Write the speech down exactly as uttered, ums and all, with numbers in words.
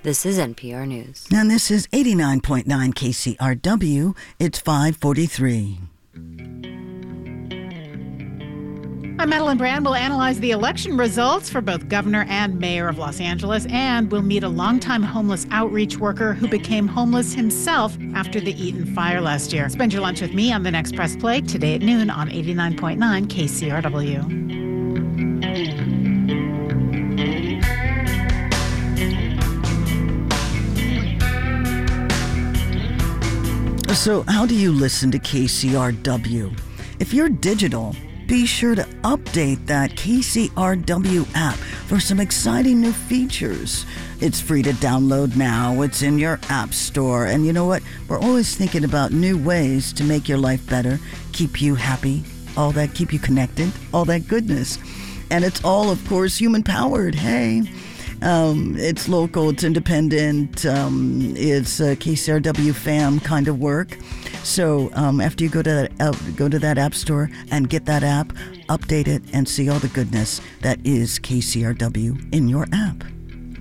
This is N P R News. And this is eighty-nine point nine K C R W. It's five forty-three. I'm Madeline Brand. We'll analyze the election results for both governor and mayor of Los Angeles, and we'll meet a longtime homeless outreach worker who became homeless himself after the Eaton fire last year. Spend your lunch with me on the next Press Play today at noon on eighty-nine point nine K C R W. So how do you listen to K C R W? If you're digital, be sure to update that K C R W app for some exciting new features. It's free to download now. It's in your app store. And you know what? We're always thinking about new ways to make your life better, keep you happy, all that, keep you connected, all that goodness. And it's all, of course, human-powered. Hey. Um, it's local, it's independent, um, it's a K C R W fam kind of work. So um, after you go to that uh, go to that app store and get that app, update it, and see all the goodness that is K C R W in your app.